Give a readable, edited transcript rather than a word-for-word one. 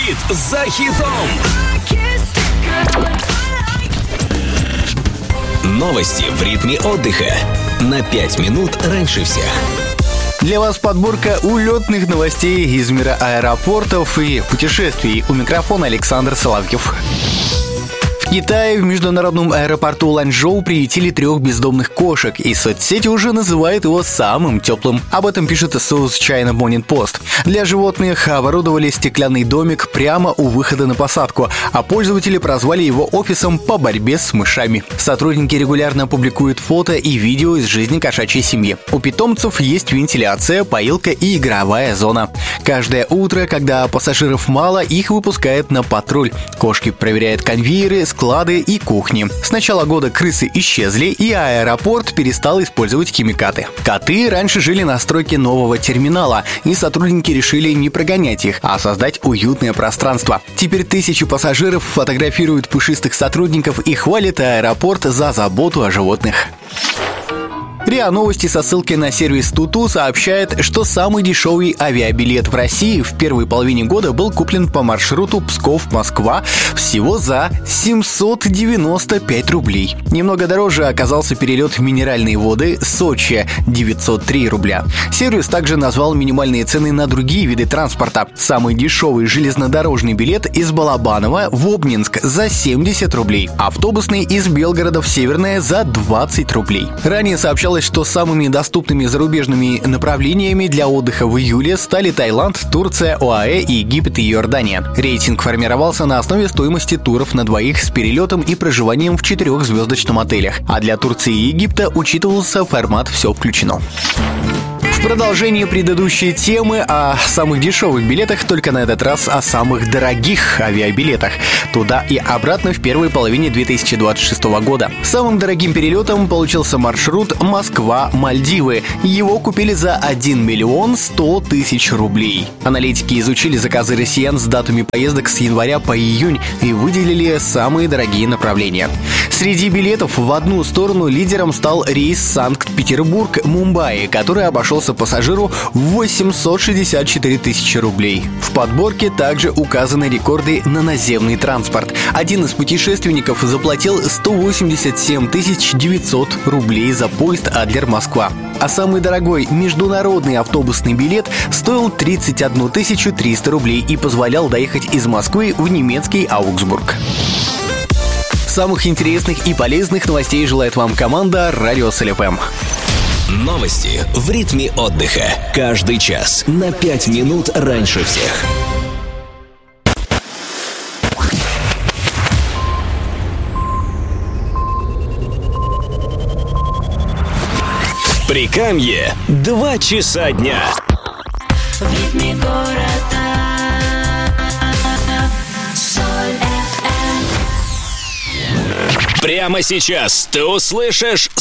Хит за хитом. Новости в ритме отдыха. На 5 минут раньше всех. Для вас подборка улетных новостей из мира аэропортов и путешествий. У микрофона Александр Соловьев. В Китае в международном аэропорту Ланчжоу приютили 3 бездомных кошек, и соцсети уже называют его самым теплым. Об этом пишет South China Morning Post. Для животных оборудовали стеклянный домик прямо у выхода на посадку, а пользователи прозвали его офисом по борьбе с мышами. Сотрудники регулярно публикуют фото и видео из жизни кошачьей семьи. У питомцев есть вентиляция, поилка и игровая зона. Каждое утро, когда пассажиров мало, их выпускают на патруль. Кошки проверяют конвейеры, склады и кухни. С начала года крысы исчезли, и аэропорт перестал использовать химикаты. Коты раньше жили на стройке нового терминала, и сотрудники решили не прогонять их, а создать уютное пространство. Теперь тысячи пассажиров фотографируют пушистых сотрудников и хвалят аэропорт за заботу о животных. РИА Новости со ссылкой на сервис Туту сообщает, что самый дешевый авиабилет в России в первой половине года был куплен по маршруту Псков-Москва всего за 795 рублей. Немного дороже оказался перелет в Минеральные воды Сочи – 903 рубля. Сервис также назвал минимальные цены на другие виды транспорта. Самый дешевый железнодорожный билет из Балабанова в Обнинск за 70 рублей. Автобусный из Белгорода в Северное за 20 рублей. Ранее сообщалось, что самыми доступными зарубежными направлениями для отдыха в июле стали Таиланд, Турция, ОАЭ, Египет и Иордания. Рейтинг формировался на основе стоимости туров на двоих с перелетом и проживанием в 4-звездочном отелях, а для Турции и Египта учитывался формат «все включено». В продолжении предыдущей темы о самых дешевых билетах, только на этот раз о самых дорогих авиабилетах. Туда и обратно в первой половине 2026 года. Самым дорогим перелетом получился маршрут Москва-Мальдивы. Его купили за 1 миллион 100 тысяч рублей. Аналитики изучили заказы россиян с датами поездок с января по июнь и выделили самые дорогие направления. Среди билетов в одну сторону лидером стал рейс Санкт-Петербург-Мумбаи, который обошелся пассажиру в 864 тысячи рублей. В подборке также указаны рекорды на наземный транспорт. Один из путешественников заплатил 187 900 рублей за поезд Адлер-Москва. А самый дорогой международный автобусный билет стоил 31 300 рублей и позволял доехать из Москвы в немецкий Аугсбург. Самых интересных и полезных новостей желает вам команда «Радио СЛФМ». Новости в ритме отдыха. Каждый час на 5 минут раньше всех. Прикамье. 2 часа дня. В ритме города. Прямо сейчас ты услышишь